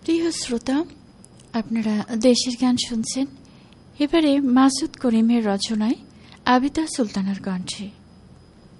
প্রিয় শ্রোতা, আপনারা দেশের গান শুনছেন। এবারে মাসুদ করিমের রচনায় আবিদা সুলতানার কণ্ঠে।